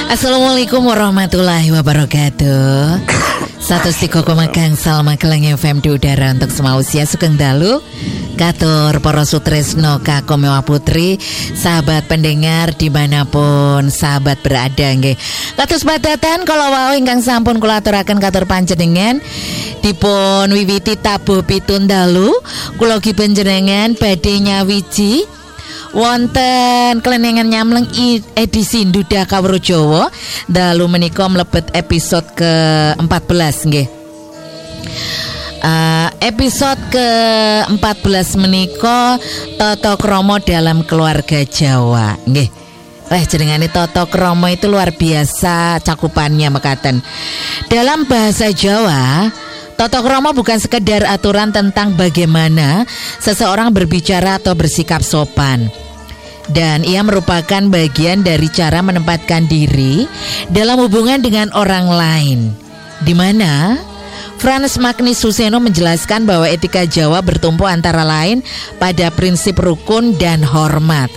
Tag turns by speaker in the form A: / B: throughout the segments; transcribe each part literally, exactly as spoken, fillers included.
A: Assalamualaikum warahmatullahi wabarakatuh. Satu tiko koma gangsal Magelang F M di udara untuk semua usia sugeng dalu. Katur para sutresno kakung mewah putri, sahabat pendengar dimanapun sahabat berada nggih. Kados padatan kala wau ingkang sampun kula aturaken katur panjenengan dipun wiwiti tabuh pitun dalu, kula ugi panjenengan badhe nyawiji wonten kelenengan nyamleng edisi Dudah Kawruh Jawa dalu menika mlebet episode ke empat belas nggih. Uh, episode ke empat belas menika Tata Krama dalam keluarga Jawa nggih. Wah, jenengane Tata Krama itu luar biasa cakupannya mekaten. Dalam bahasa Jawa, Tata krama bukan sekedar aturan tentang bagaimana seseorang berbicara atau bersikap sopan, dan ia merupakan bagian dari cara menempatkan diri dalam hubungan dengan orang lain, di mana Frans Magnus Suseno menjelaskan bahwa etika Jawa bertumpu antara lain pada prinsip rukun dan hormat,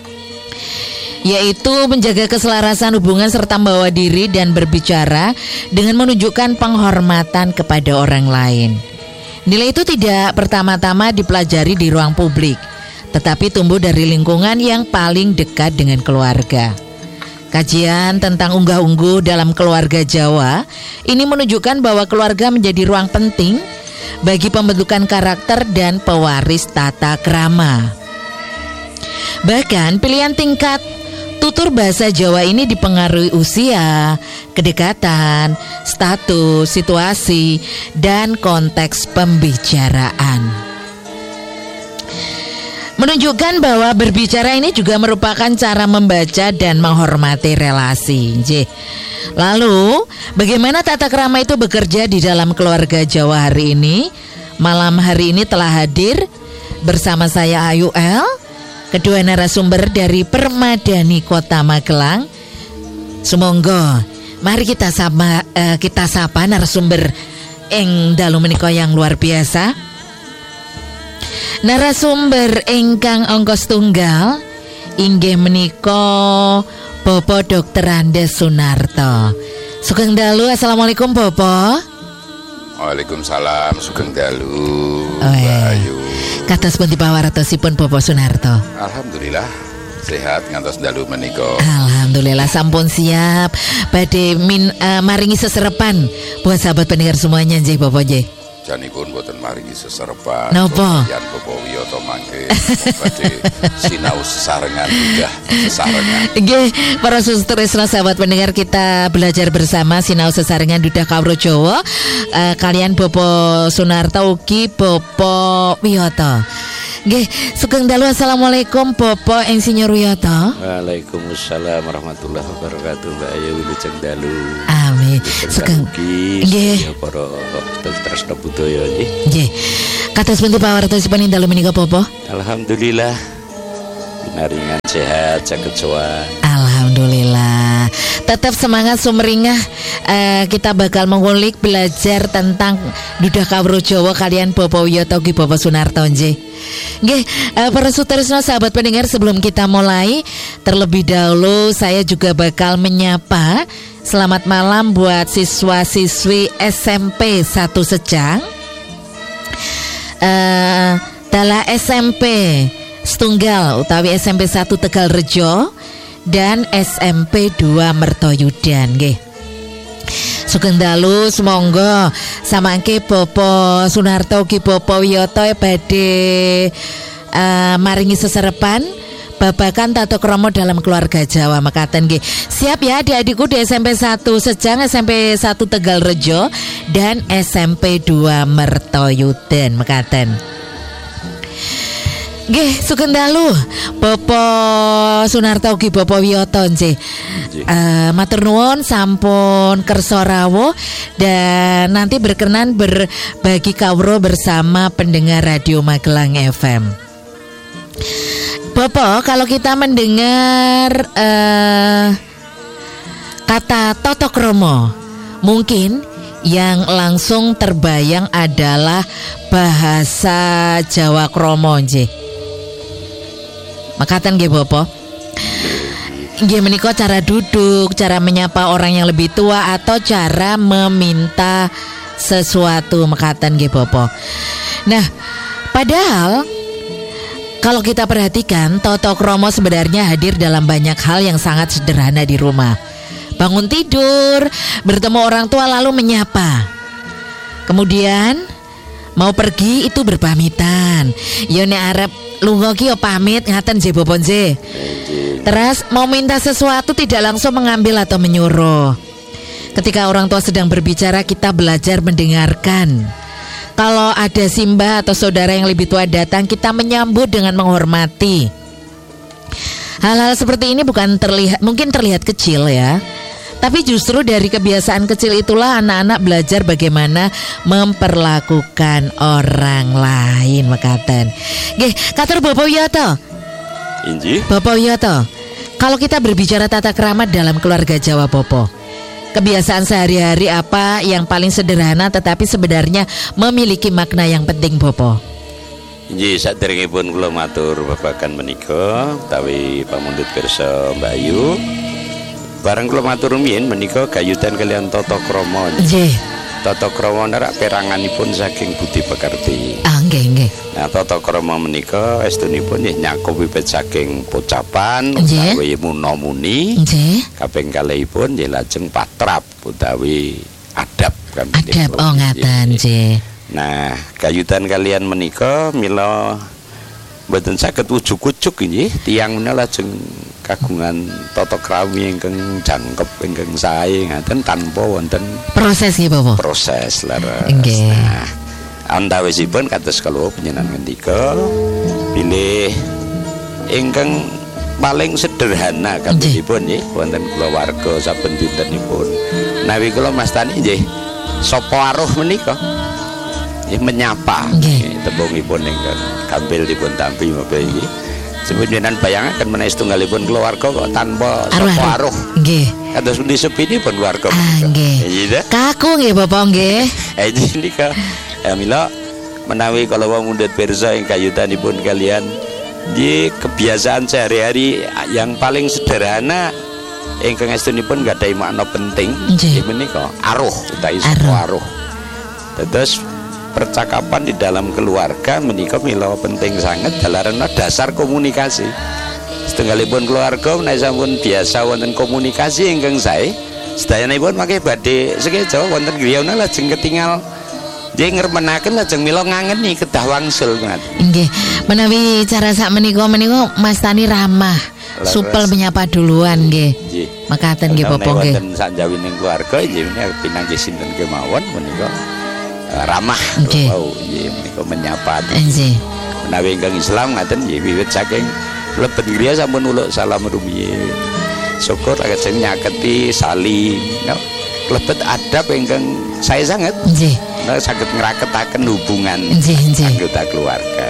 A: yaitu menjaga keselarasan hubungan serta membawa diri dan berbicara dengan menunjukkan penghormatan kepada orang lain. Nilai itu tidak pertama-tama dipelajari di ruang publik, tetapi tumbuh dari lingkungan yang paling dekat dengan keluarga. Kajian tentang unggah-ungguh dalam keluarga Jawa ini menunjukkan bahwa keluarga menjadi ruang penting bagi pembentukan karakter dan pewaris tata krama. Bahkan pilihan tingkat tutur bahasa Jawa ini dipengaruhi usia, kedekatan, status, situasi, dan konteks pembicaraan. Menunjukkan bahwa berbicara ini juga merupakan cara membaca dan menghormati relasi. Lalu, bagaimana tata krama itu bekerja di dalam keluarga Jawa hari ini? Malam hari ini telah hadir bersama saya Ayu L, kedua narasumber dari Permadani Kota Magelang. Sumangga, mari kita sama uh, kita sapa narasumber ing dalu menika yang luar biasa. Narasumber ingkang angka setunggal inggih menika Bapak Dokter Andes Sunarto. Sugeng dalu, assalamualaikum Bapak.
B: Waalaikumsalam, sugeng dalu.
A: Oh, Ayu. Kados pundi pawartosipun Bapak Sunarto?
B: Alhamdulillah sehat ngantos dalu menika.
A: Alhamdulillah sampun siap badhe min uh, maringi seserepan buat sahabat pendengar semuanya nggih Bapak nggih.
B: Janipun boten maringi seserepan.
A: Napa?
B: Yan Bapak Wiyoto mangke badhe sinau sesarengan Dudah sesarengan.
A: Nggih, para sutresna sahabat pendengar, kita belajar bersama sinau sesarengan Dudah Kawruh Jawa uh, kalian Bapak Sunarto ugi Bapak Wiyoto. Nggih, sugeng dalu, assalamualaikum Bapak Insinyur Wiyoto.
C: Waalaikumsalam warahmatullahi wabarakatuh. Mbak Ayu wilujeng dalu.
A: Amin. Sugeng
C: nggih para tresna budaya nggih.
A: Nggih. Kados pundi pawartosipun dalu menika Bapak?
C: Alhamdulillah. Pinaringan sehat saged sowan.
A: Alhamdulillah. Tetap semangat sumringah. Uh, kita bakal mengulik belajar tentang Dudah Kawruh Jawa kalian Bapak Wiyoto ugi Bapak Sunarto nggih. Nggih, uh, para sutresna sahabat pendengar, sebelum kita mulai terlebih dahulu saya juga bakal menyapa selamat malam buat siswa-siswi S M P satu Sejang, uh, Dala S M P Setunggal utawi S M P satu Tegal Rejo dan S M P dua Mertoyudan nggih. Sugeng dalu, semonggo samangke Bapak Sunarto ugi Bapak Wiyoto badhe uh, maringi seserepan babakan tata krama dalam keluarga Jawa mekaten nggih. Siap ya adik-adikku di S M P satu Sejang, S M P satu Tegal Rejo dan S M P dua Mertoyudan mekaten. Nggih, sugeng dalu Bapak Sunarto ugi Bapak Wiyoto nggih. Uh, matur nuwun sampun kersa rawuh dan nanti berkenan berbagi kawruh bersama pendengar Radio Magelang F M. Bapak, kalau kita mendengar uh, kata tata krama, mungkin yang langsung terbayang adalah bahasa Jawa krama nggih. Makaten nggih Bapak. Nggih menika cara duduk, cara menyapa orang yang lebih tua atau cara meminta sesuatu mekaten nggih Bapak. Nah, padahal kalau kita perhatikan, tata krama sebenarnya hadir dalam banyak hal yang sangat sederhana di rumah. Bangun tidur, bertemu orang tua lalu menyapa. Kemudian mau pergi itu berpamitan. Yo nek arep lunga ki yo pamit ngaten nggih Bapak nggih. Terus mau minta sesuatu tidak langsung mengambil atau menyuruh. Ketika orang tua sedang berbicara, kita belajar mendengarkan. Kalau ada simbah atau saudara yang lebih tua datang, kita menyambut dengan menghormati. Hal-hal seperti ini bukan terlihat, mungkin terlihat kecil ya, tapi justru dari kebiasaan kecil itulah anak-anak belajar bagaimana memperlakukan orang lain mekaten. Nggih, katur Bapak Wiyoto.
C: Inji.
A: Bapak Wiyoto, kalau kita berbicara tata krama dalam keluarga Jawa Popo, kebiasaan sehari-hari apa yang paling sederhana tetapi sebenarnya memiliki makna yang penting Bopo?
C: Inji saderengipun kula matur babagan menika utawi pamundhut pirsa Mbak Ayu. Bareng kula matur rumiyin menika gayutan kalian tata krama.
A: Nggih.
C: Tata krama nerak peranganipun saking budi pekerti.
A: Ah nggih nggih.
C: Nah tata krama menika estunipun nggih nyakup wiwit saking pocapan utawi muna-muni.
A: Nggih.
C: Kaping kalihipun nggih lajeng patrap utawi adab kan.
A: Adab oh ngaten nggih.
C: Nah, gayutan kalian menika mila mboten saged ujug-ujug nggih, tiyang menika lajeng kagungan tata krama ingkang jangkep ingkang sae ngaten tanpa wonten
A: proses nggih Bapak.
C: Proses leres.
A: Nggih.
C: Nah, antawisipun kados kala panjenengan ngendika bilih ingkang paling sederhana kabehipun nggih wonten kulawarga saben dintenipun. Nawi kula mastani nggih sapa aruh menika nggih menyapa nggih tembungipun ingkang gampil dipun tampi Bapak nggih. Sebenarnya bayangaken menawi setunggalipun keluarga kok tanpa sapa aruh. Nggih. Kados pundi sepinipun keluarga
A: menika. Nggih.
C: Nggih.
A: Kaku nggih Bapak nggih.
C: Eh nika ya mila menawi kalau pamundhut pirsa ing kayutanipun kalian di kebiasaan sehari-hari yang paling sederhana ingkang estunipun gadhahi makna penting nggih menika aruh utawi sapa aruh. Terus percakapan di dalam keluarga menika mila penting sangat dalarana dasar komunikasi. Setunggalipun keluarga menawi sampun biasa wonten komunikasi ingkang sae, sedayanipun mangke badhe sekeca wonten griyana lajeng ketingal nggih ngremanaken lajeng mila ngangeni kedah wangsul ngaten.
A: Nggih, menawi cara sak menika menika Mas Tani ramah, supel menyapa duluan nggih. Nggih. Makaten nggih Bapak nggih.
C: Wonten sakjawining keluarga nggih menika pinanggih sinten kemawon menika ramah wau nggih menika menyapa.
A: Nggih.
C: Menawi ingkang Islam ngaten nggih wiwit saking lebet griya sampun uluk salam rumiyin. Syukur lajeng nyaketi salim. No. Lebet adab ingkang sae sanget. Nggih. Nah, saged ngraketaken hubungan anggota keluarga.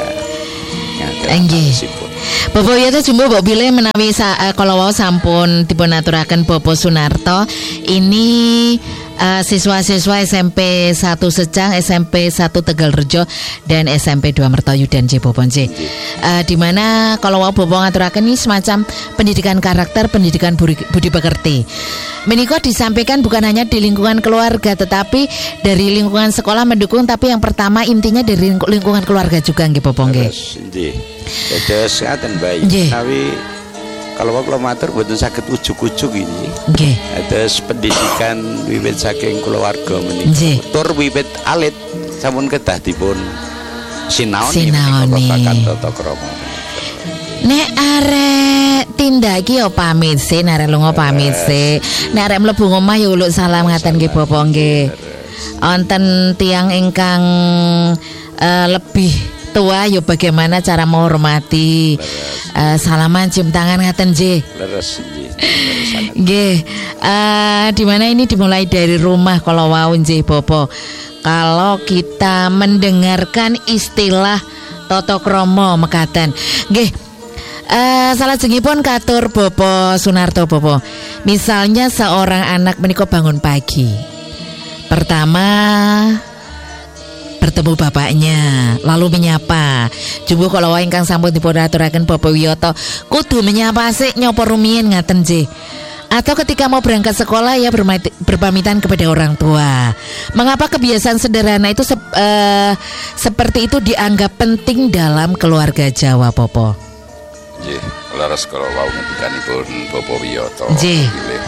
A: Nggih. Bapak Wiyoto jumbo Mbok bilih menawi uh, kalau wau sampun dipun aturaken Bapak Sunarto ini uh, siswa-siswa S M P satu Secang, S M P satu Tegalrejo dan S M P dua Mertoyu dan Jeboponce. Uh, di mana kalau wau Bapak ngaturaken ini semacam pendidikan karakter, pendidikan budi, budi pekerti. Menika disampaikan bukan hanya di lingkungan keluarga tetapi dari lingkungan sekolah mendukung, tapi yang pertama intinya dari lingkungan keluarga juga nggih Bapak nggih.
C: Nggih. Dados ngaten bayi. Menawi kalau kula matur mboten saged ujug-ujug ini.
A: Nggih.
C: Dados pendidikan wiwit saking keluarga menika. Tur wiwit alit sampun kedah dipun sinaoni babagan tata krama.
A: Nek arek tindak iki yo pamit sih, nek arek lunga pamit sih. Nek arek mlebu omah yo uluk salam ngaten nggih Bapak nggih. Wonten tiyang ingkang uh, lebih tua yo bagaimana cara menghormati, uh, salaman cium tangan ngaten nggih.
C: Leres nggih.
A: Nggih. Uh, di mana ini dimulai dari rumah kalau wau nggih Bapak. Kalau kita mendengarkan istilah tata krama mekaten. Nggih. Uh, salah jengipun katur Bapak Sunarto Bapak. Misalnya seorang anak menika bangun pagi. Pertama bertemu bapaknya lalu menyapa. Jumbo kalau ingkang sampun dipun aturaken Bapak Wiyoto kudu menyapa sik nyopo rumiyin ngaten nggih. Atau ketika mau berangkat sekolah ya berpamitan kepada orang tua. Mengapa kebiasaan sederhana itu sep, uh, seperti itu dianggap penting dalam keluarga Jawa, Popo?
B: Nggih, leres kalau wau ngendikanipun Bapak Wiyoto
A: nggih.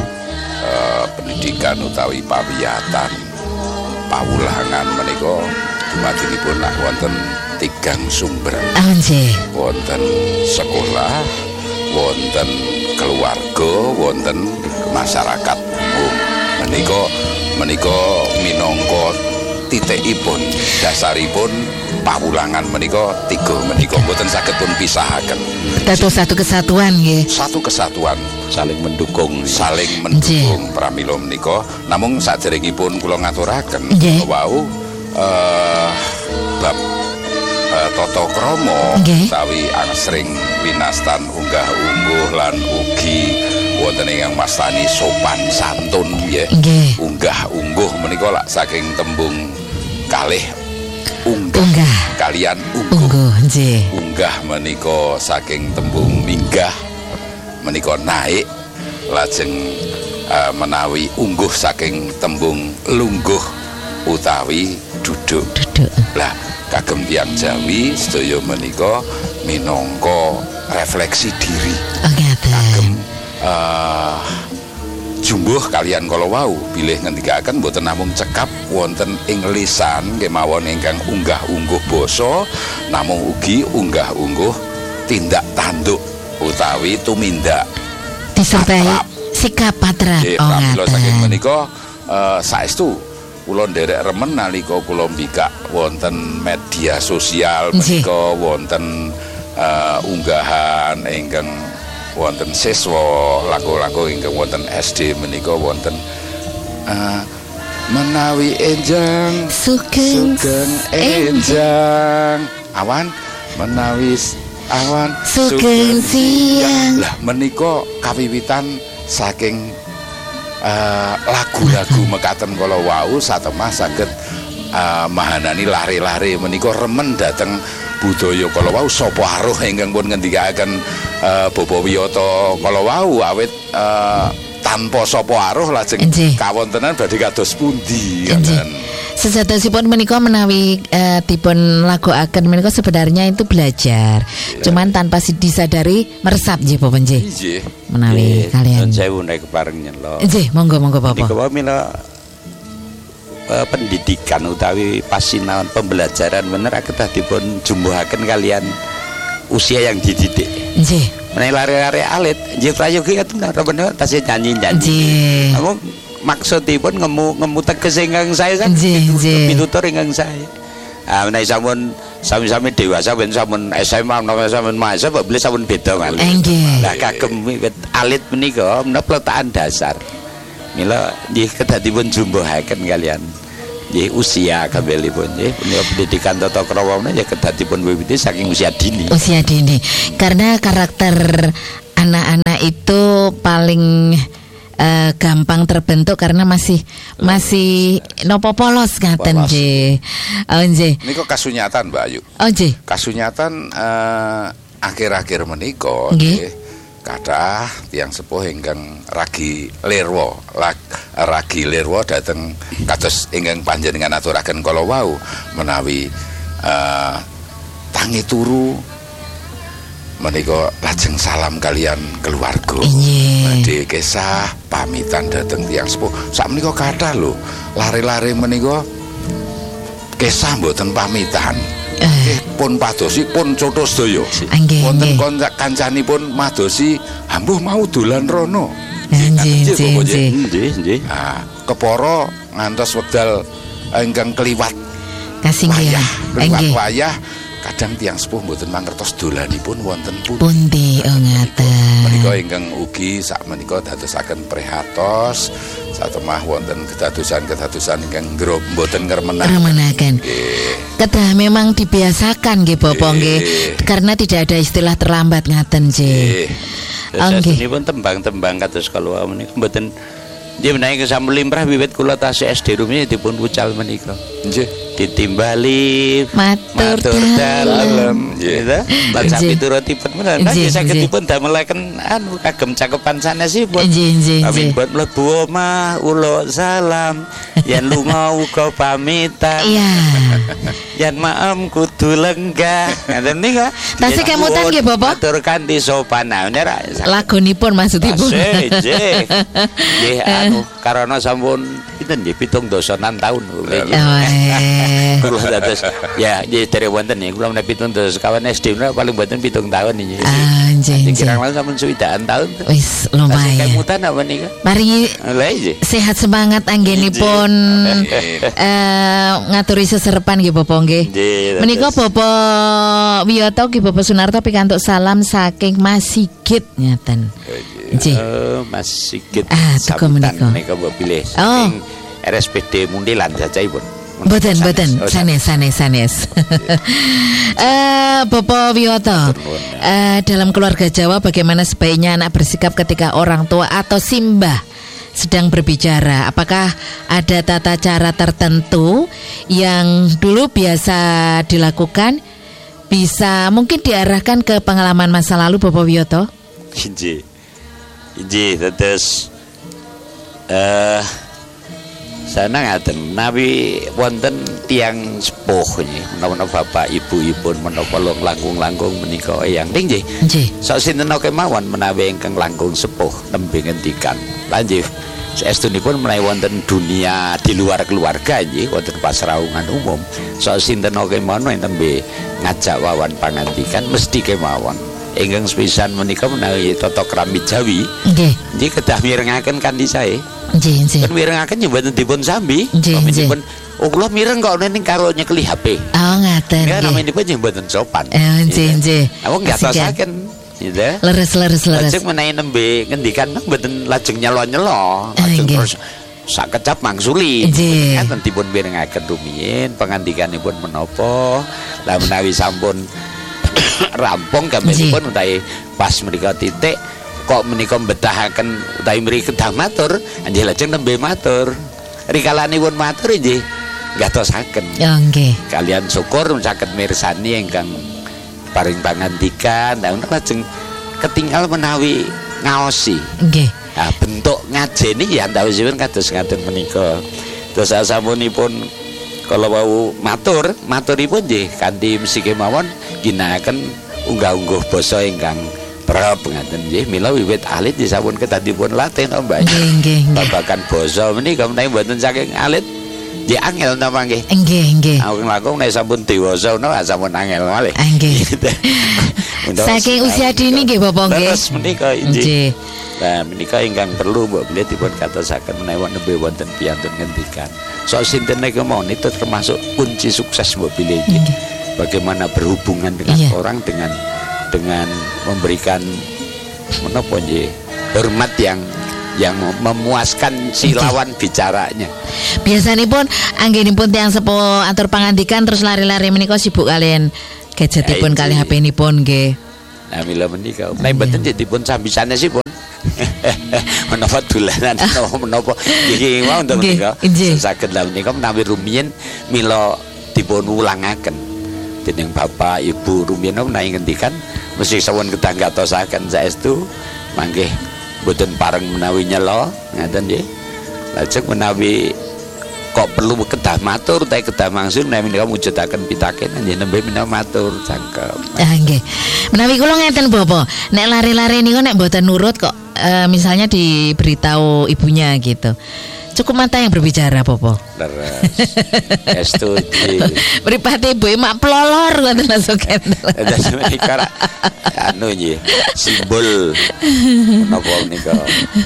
B: Uh, pendidikan utawi pawiyatan pawulangan menika dumadinipun nak wonten tigang sumber.
A: Ah, nggih.
B: Wonten sekolah, wonten keluarga, wonten masyarakat umum. Menika menika minangka titikipun, dasaripun pawulangan menika tiga menika mboten saged pun pisahaken.
A: Dados satu kesatuan nggih.
B: Satu kesatuan,
C: saling mendukung,
B: saling mendukung pramila menika. Namung saderengipun kula ngaturaken wau eh bab Uh, Toto Kromo utawi asring winastan unggah-ungguh lan ugi wonten ingkang mastani sopan santun nggih. Unggah-ungguh menika lak saking tembung kalih unggah, unggah. Kalian ungguh.
A: Nggih.
B: Unggah menika saking tembung minggah menika naik, lajeng uh, menawi ungguh saking tembung lungguh utawi duduk.
A: Duduk.
B: Lah kagem tiyang Jawi sedaya menika minangka refleksi diri.
A: Oh,
B: kagem uh, jumbuh kalian kala wau bilih ngendikaken mboten namung cekap wonten ing lisan kemawon ingkang unggah-ungguh basa, namung ugi unggah-ungguh tindak tanduk utawi tumindak
A: disertai sikap patra.
B: Oh, ngaten. Saking menika uh, saestu kula nderek remen nalika kula mbikak wonten media sosial menika wonten uh, unggahan ingkang wonten siswa laku-laku ingkang wonten S D menika wonten uh, menawi enjang
A: sugeng
B: enjang awan menawi awan
A: sugeng siang.
B: Lah menika kawiwitan saking Uh, lagu-lagu mekaten kala wau satemah saged uh, mahanani lare-lare menika remen dhateng budaya kala wau sapa aruh ingkang pun ngendikaken uh, Bapak Wiyoto kala wau awit uh, tanpa sapa aruh lajeng kawontenan badhe kados pundi kan.
A: Sejatosipun menika menawi uh, dipun lagokaken menika sebenarnya itu belajar. Yeah. Cuman tanpa disadari meresap nggih Bapak nggih.
B: Nggih.
A: Menawi kalian.
C: Saya nek kepareng nyelo.
A: Nggih, monggo monggo Bapak.
C: Menika mila uh, pendidikan utawi pasinaon pembelajaran bener kedah dipun jumbuhaken kalian usia yang dididik.
A: Nggih.
C: Menawi lare-lare alit, nggih prayogi bener bener tasih nyanyi-nyanyi.
A: Nggih.
C: Aku maksudipun ngemu ngemu teges ingkang saya kan pitutur ingkang saya. Ah menawi sampun sami-sami dewasa ben sampun S M A menawi sampun mahasiswa kok beli sampun beda kan.
A: Nggih.
C: Lah kagem alit menika menapa peletakan dasar. Mila nggih kedah dipun jumbuhaken kalian. Nggih usia kabelipun nggih pendidikan tata krama menika kedah dipun wiwiti saking usia dini.
A: Usia dini. Karena karakter anak-anak itu paling Uh, gampang terbentuk karena masih masih nopo polos ngaten nggih. Oh nggih.
B: Niku kasunyatan Mbak Ayu.
A: Oh nggih.
B: Kasunyatan uh, akhir-akhir menika nggih kathah tiyang sepuh ingkang ragi lirwa, ragi lirwa dhateng kados ingkang panjenengan aturaken kala wau menawi uh, tangi turu menika lajeng salam kalian keluarga. Badhe kesah pamitan dhateng tiyang sepuh. Sak menika kathah lho, lare-lare menika kesah mboten pamitan. Nggih pun padosi pun cotho sedaya. Wonten kancanipun madosi, "Ambuh mau dolan rono."
A: Nggih, nggih,
B: nggih. Ah, kepara ngantos wekdal ingkang kliwat
A: kasinggihan.
B: Kliwat wayah kadang tiyang sepuh mboten mangertos dolanipun wonten
A: pundi. Oh ngaten.
B: Menika ingkang ugi sak menika dadosaken prihatos satemah wonten kedadosan-kedadosan ingkang mboten ngremena-remenaken.
A: Kedah memang dibiasakan nggih Bapak nggih. Karena tidak ada istilah terlambat ngaten nggih.
C: Nggih. Nipun tembang-tembang kados kala menika mboten nggih menawi kesampun limrah wiwit kula tasih S D rumiyim dipun wucal menika.
B: Nggih.
C: ditimbali
A: matur
C: dalem gitu lan sami turutipun menawi nggih saged dipun damelaken anu kagem cakepan sanesipun amin buat mlebu omah ulo salam yen lunga uga pamitan
A: iya
C: yen maem kudu lenggah ngaten nika
A: tasih kemutan nggih Bapak
C: matur kanthi sopan ora
A: lagunipun maksudipun
C: nggih nggih anu karena sampun pinten nggih pitung dasa enam taun kula dados ya nggih dari wonten nggih kula menawi pitung dasa sekawan S D paling mboten pitung taun nggih
A: ah nggih
C: kira-kira sampun swidakan taun
A: wis lumayan
C: kemutan apa nika
A: mari sehat semangat anggenipun eh ngaturi seserepan nggih Bapak nggih menika Bapak Wiyoto nggih Bapak Sunarto pikantuk salam saking Mas Sigit ngaten nggih
C: Mas Sigit
A: ah teko menika
C: nika mbok pilih saking R S P D Mundilan sajaipun
A: Boten, boten, sanes, sanes, sanes. uh, Bapak Wiyoto, uh, dalam keluarga Jawa bagaimana sebaiknya anak bersikap ketika orang tua atau simbah sedang berbicara? Apakah ada tata cara tertentu yang dulu biasa dilakukan, bisa mungkin diarahkan ke pengalaman masa lalu, Bapak Wiyoto?
C: Inji, inji, terus. Uh, Sana ngaten nabi wonten tiang sepuh nggih menawa bapak ibu-ibu menapa langkung-langkung menika eyang nggih nggih sok sinten kemawon menawi ingkang langkung sepuh nembe ngendikan lanjut saestunipun menawi wonten dunia di luar keluarga nggih wonten pasraungan umum sok sinten kemawon nembe ngajak wawan pangandikan mesti kemawon ingkang sepisan menika menawi tata krami Jawi nggih nggih kedah mirengaken kanthi sae
A: nggih nggih
C: kan mirengaken yo mboten dipun sambi pamipun oh kula mireng kok ning karo nyekeli H P
A: oh ngaten
C: nggih namanya pun yo mboten sopan
A: eh nggih nggih
C: aku ngatosaken gitu
A: leres leres leres
C: lajeng menawi nembe ngendikan mboten lajeng nyelo-nyelo lajeng terus sak kecap mangsuli enten dipun mirengaken rumiyin pangandikanipun menapa lah menawi sampun rampung gambaripun utawi pas menika titik kok menika mbetahaken utawi mriki kedah matur nggih lajeng nembe matur rikalanipun matur nggih ngatosaken
A: oh nggih
C: kalian syukur saged mirsani ingkang paring pangandikan lajeng ketinggal menawi ngaosi
A: nggih
C: nah bentuk ngajeni ya antawisipun kados ngaten menika terus sasampunipun kalau wau matur maturipun nggih kanthi mesti kemawon ginakaken unggah-ungguh basa ingkang prep ngaten nggih mila wiwit alit nggih sampun kedadipun latih to Mbak
A: nggih nggih
C: babagan basa menika menawi mboten saking alit nggih angel napa nggih
A: nggih nggih
C: aku langkung nek sampun dewasa napa sampun angel malih
A: nggih saking usia dini nggih Bapak nggih
C: terus menika nggih nah menika ingkang perlu mbok bilih dipun katosaken menawi nembe wonten piyantun ngendikan sok sinten nek mawon itu termasuk kunci sukses mbok bilih iki bagaimana berhubungan dengan iya. orang dengan dengan memberikan menapa nggih hormat yang yang memuaskan si lawan bicaranya.
A: Biasanipun anggenipun tiyang sepuh atur pangandikan terus lari-lari menika sibuk kalian gadgetipun kali H P-nipun nggih.
C: Nah mila menika menawi mboten dipun sambi sanesipun menapa dolanan menapa nggih wonten menika saged lah menika menawi rumiyin mila dipun ulangaken dening bapak ibu rumiyin menawi ngendikan mesti sawon kedah ngatosaken saestu mangke boten pareng menawi nyela ngaten nggih lajeng menawi kok perlu kedah matur utawi kedah mangsul menawi menika mujudaken pitaken nggih nembe menawi matur cangkem
A: ah nggih menawi kula ngeten Bapak nek lari-lari niku nek mboten nurut kok e, misalnya diberitahu ibunya gitu cukup mata yang berbicara Popo.
C: Leres. Estuji.
A: Mripate ibu mak plolor ngoten langsung kendel.
C: Dadi menika anu nggih simbol menapa menika.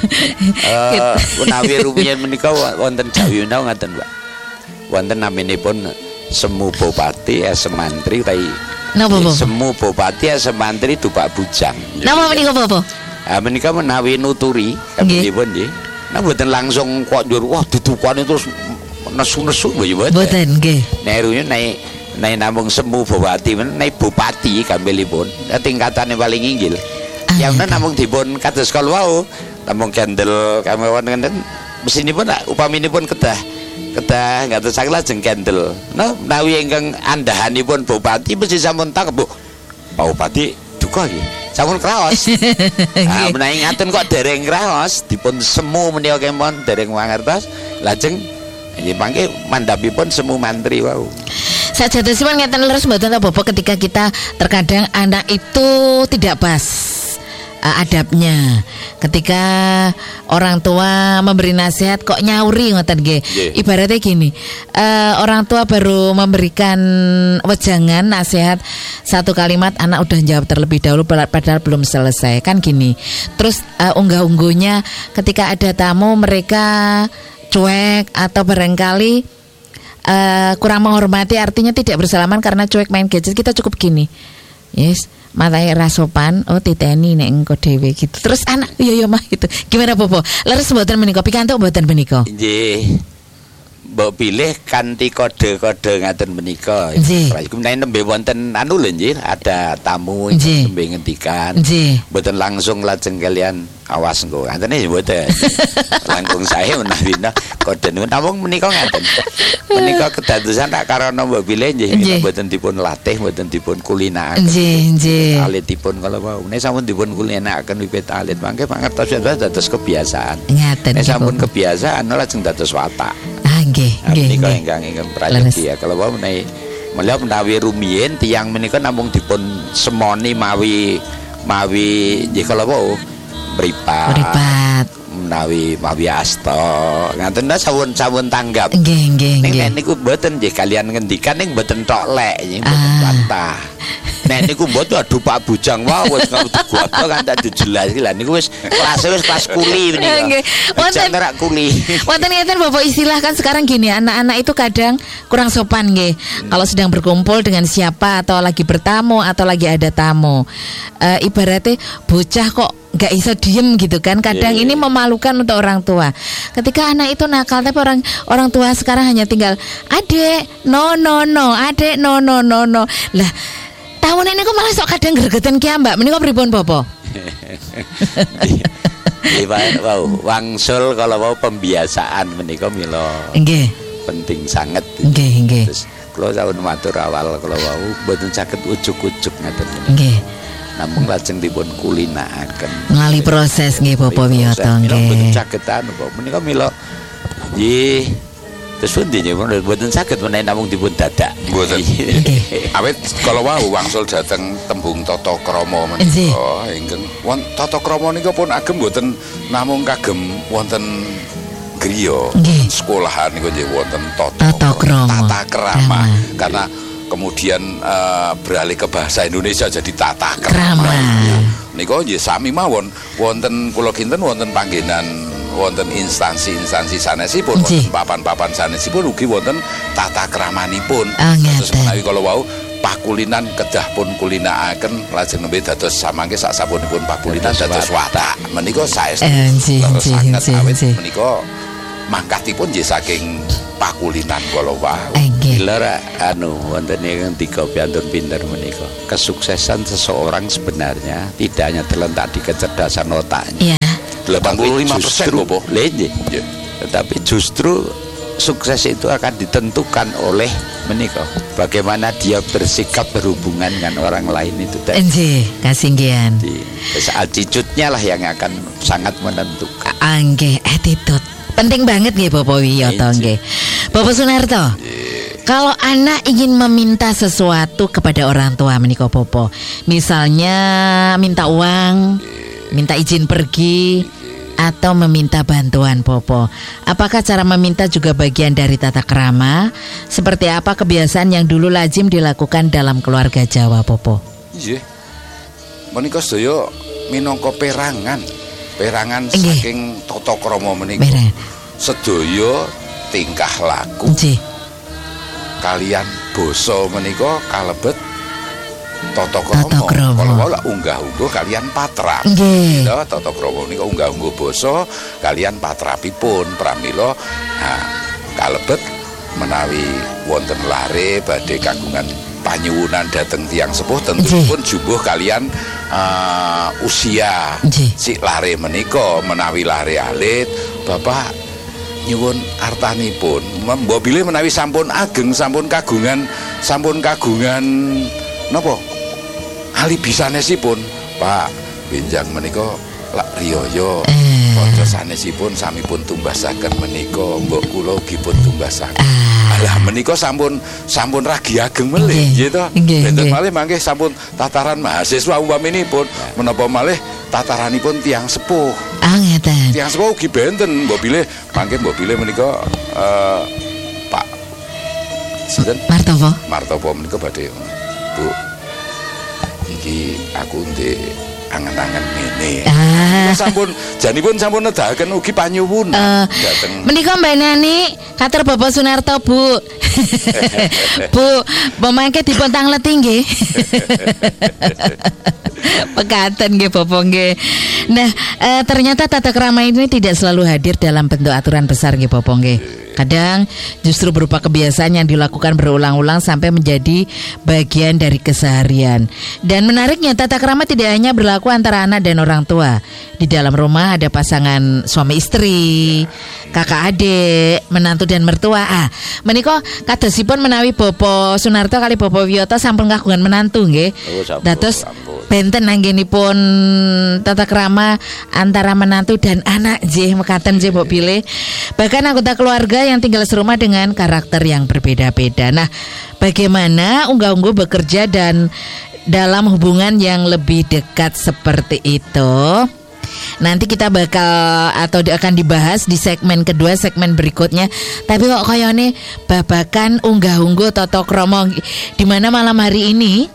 C: Eh menawi rumiyin menika wonten Jawi menawa ngaten, Mbak. Wonten naminipun Semu Bupati Esem Mantri utawi
A: napa Popo?
C: Semu Bupati Esem Mantri Tupak Bujang.
A: Napa menika Popo?
C: Ah menika menawi nuturi kabehipun nggih. Nah mboten langsung kok njur wah ditukani terus nesu-nesu nggih mboten.
A: Mboten nggih.
C: Nerune naik naik namung Semu Bupati naik Bupati kambelipun tingkatane paling inggil. Ah, yang namung dipun kados kala wau namung kendel kemawon ngenten mesinipun upaminipun kedah kedah ngaten saking lajeng kendel. Nah, menawi ingkang andhahanipun Bupati mesti sampun tangkep, Bu. Pak Bupati duka iki. Sampun kraos. Nah, menawi ngaten kok dereng kraos dipun semu menika kemawon dereng mangertos. Lajeng nggih mangke mandhapipun semu mantri wau.
A: Sajatosipun ngeten leres mboten ta Bapak, ketika kita terkadang anak itu tidak pas uh, adabnya. Ketika orang tua memberi nasihat kok nyauri ngoten nggih. Yeah. Ibaratnya gini, uh, orang tua baru memberikan wejangan nasihat satu kalimat, anak udah jawab terlebih dahulu padahal belum selesai. Kan gini. Terus uh, unggah-ungguhnya ketika ada tamu mereka cuek atau barangkali Uh, kurang menghormati, artinya tidak bersalaman karena cuek main gadget. Kita cukup gini, yes, matanya rasopan, oh titeni nek engko dhewe gitu. Terus anak yo yo mah gitu. Gimana Popo? Leres mboten menika pikantuk mboten menika?
C: Nggih. Mbok pilih kanthi kode-kode ngaten menika. Kemudian nembe wonten anu lho nggih, ada tamu ingkang nembe ngendikan. Mboten langsung lajeng kalian awas engko. Ngatene mboten. Langkung sae menawi kode namung menika ngaten. Menika kedadosan tak karana mbok pilih nggih mboten dipun latih, mboten dipun kulinakaken.
A: Nggih, nggih.
C: Alitipun kala wau. Nek sampun dipun kulinakaken wiwit alit mangke mangertos dados kebiasaan.
A: Ngaten.
C: Nek sampun kebiasaan lajeng dados watak.
A: Nggih, nggih.
C: Menika ingkang ingkang prayogi ya. Kalau wau menawi menawi rumiyin tiyang menika namung dipun semoni mawi mawi nggih kalau wau mripat. Mripat. Menawi mawi asta. Ngaten ta sawun-sawun tanggap.
A: Nggih, nggih, nggih.
C: Nek niku mboten nggih kalian ngendikan ning mboten tok lek, nggih mboten bantah. Nek niku mboten aduh Pak Bujang wae wis karo digoto kan tak dijelas iki. Lah niku wis kelas wis kelas kuli menika. Nggih. Wonten rak kuli.
A: Wonten ngeten Bapak, istilah kan sekarang gini, anak-anak itu kadang kurang sopan nggih. Hmm. Kalau sedang berkumpul dengan siapa atau lagi bertamu atau lagi ada tamu. Uh, ibaratnya bocah kok nggak iso diem gitu kan. Kadang yeah, ini memalukan untuk orang tua. Ketika anak itu nakal tapi orang orang tua sekarang hanya tinggal adek no no no, adek no no no no. Lah tahun ini kok malah sok kadang gregeten ki Mbak. Menika pripun Bapak?
C: Nggih, wow, wangsul kalau mau pembiasaan menika mila. Nggih. Penting sangat.
A: Nggih, nggih.
C: Terus kula sampun matur awal kalau wau mboten saged ujug-ujug ngaten.
A: Nggih.
C: Namung lajeng dipun kulinakaken.
A: Ngali proses nggih Bapak Wiyoto nggih.
C: Mboten saged anu kok menika mila nggih. Terus pundi nggih mboten saged menawi namung dipun dadak.
B: Mboten. Awit kalau wau wangsul dhateng tembung tata krama menika ingkang wonten tata krama nika pun agem mboten namung kagem wonten griya, sekolahan niku nggih wonten tata krama. Tata krama. Karena kemudian uh, beralih ke bahasa Indonesia jadi tata krama. Niku nggih sami mawon wonten kula kinten wonten panggenan wonten instansi-instansi sanesipun, wonten papan-papan sanesipun ugi wonten tata kramanipun. Terus menawi kala wau pakulinan kedah pun kulinakaken lajeng nembe dados samangke sak sapunipun pakulinan dados watak. Menika saestu leres sanget awit menika mangkatipun nggih saking pakulinan kala wau.
C: Lha anu wonten ingkang tiga piantun pinter menika. Kesuksesan seseorang sebenarnya tidak hanya terletak di kecerdasan otaknya.
A: Yeah.
B: delapan puluh lima persen Bobo.
C: Lenje. Yeah. Tetapi justru sukses itu akan ditentukan oleh menika bagaimana dia bersikap berhubungan dengan orang lain itu tadi.
A: Nggih, kasinggihan.
C: Attitude-nya lah yang akan sangat menentukan.
A: Nggih, attitude. Penting banget nggih Bapak Wiyoto nggih. Bapak Sunarto. Kalau anak ingin meminta sesuatu kepada orang tua menika Popo, misalnya minta uang, minta izin pergi, atau meminta bantuan Popo, apakah cara meminta juga bagian dari tata krama? Seperti apa kebiasaan yang dulu lazim dilakukan dalam keluarga Jawa Popo?
B: Iya, menika sedaya minangka perangan, perangan saking tata krama menika. Sedaya tingkah laku. Nggih. Kalian basa menika kalebet tata krama. Kalau wala unggah-ungguh kalian patrap.
A: Nggih.
B: Lha tata krama nika unggah-ungguh basa kalian patrapipun pramila nah kalebet menawi wonten lare badhe kagungan panyuwunan dhateng tiyang sepuh tentuipun jumbuh kalian uh, usia si lare menika menawi lare alit Bapak nyuwun artanipun mbok bilih menawi sampun ageng sampun kagungan sampun kagungan napa alibi sanesipun Pak benjang menika lak riyaya kanca sanesipun samipun tumbasaken menika mbok kula ugi pun tumbasaken alah menika sampun sampun ragi ageng melih nggih to benten malih mangke sampun tataran mahasiswa umpaminipun menapa malih tataranipun tiang sepuh.
A: Ah ngeten.
B: Tiang sepuh ugi benten, mbok bilih mangke mbok bilih menika uh, Pak sinten?
A: Martopo.
B: Martopo menika badhe Bu. Iki aku ndek angen-angen ngene. Ah. Sampun janipun sampun nedahaken ugi panyuwun uh, dateng.
A: Menika Mbak Nani katur Bapak Sunarto, Bu. Bu, pemangke dipun tangleti nggih. Pekaten nggih Bapak nggih. Nah, e, ternyata tata krama ini tidak selalu hadir dalam bentuk aturan besar nggih Bapak nggih. Kadang justru berupa kebiasaan yang dilakukan berulang-ulang sampai menjadi bagian dari keseharian. Dan menariknya tata krama tidak hanya berlaku antara anak dan orang tua. Di dalam rumah ada pasangan suami istri, kakak adik, menantu dan mertua. Ah, menika kadosipun menawi Bapak Sunarto kali Bapak Wiyoto sampun kagungan menantu nggih. Dados benten anggenipun tata krama antara menantu dan anak nggih mekaten nggih mbok pilih. Bahkan anggota keluarga yang tinggal serumah dengan karakter yang berbeda-beda. Nah, bagaimana unggah-ungguh bekerja dan dalam hubungan yang lebih dekat seperti itu? Nanti kita bakal atau akan dibahas di segmen kedua, segmen berikutnya. Tapi kok kayane babakan unggah-ungguh tata krama di mana malam hari ini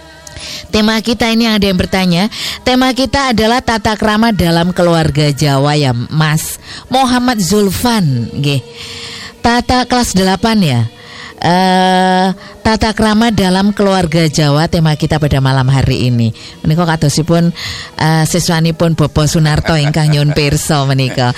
A: tema kita ini ada yang bertanya. Tema kita adalah tata krama dalam keluarga Jawa ya, Mas Muhammad Zulfan nggih. Tata kelas delapan ya. Uh, tata krama dalam keluarga Jawa tema kita pada malam hari ini. Menika kadosipun uh, siswanipun Bapak Sunarto ingkang nyuwun pirsa menika.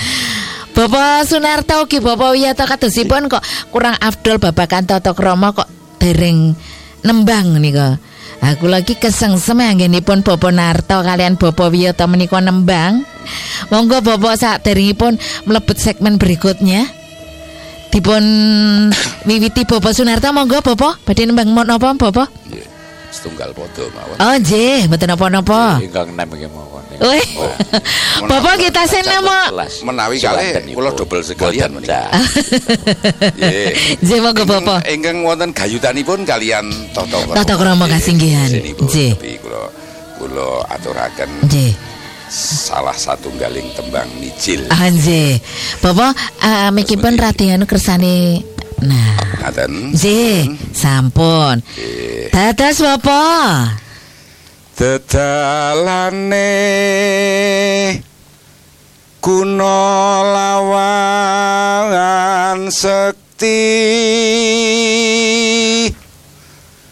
A: Bapak Sunarto ugi Bapak Wiyoto kadosipun kok kurang afdol babakan tata krama kok dereng nembang nika. Aku lagi kesengsem anggenipun Bapak Narto kalian Bapak Wiyoto menika nembang. Monggo Bapak saderengipun mlebet segmen berikutnya. Dipun wiwiti Bapak Sunarto monggo Bapak badhe nembang menapa Bapak?
B: Nggih, setunggal padha mawon.
A: Oh nggih, mboten napa-napa.
C: Ingkang nembang mawon.
A: Wih. Bapak kita senama
B: menawi kalih kula dobel sekalian menika. Nggih.
A: Nggih monggo Bapak.
B: Ingkang wonten gayutanipun kalian tata krama.
A: Tata krama kasinggihan.
B: Nggih. Kula kula aturaken. Nggih. Salah satu galing tembang Nijil.
A: Anje. Bapak uh, mikipun radianu kersane. Nah.
B: Ngaten.
A: Nggih, sampun. Dados Bapak.
B: Dedalane kuno lawangan sekti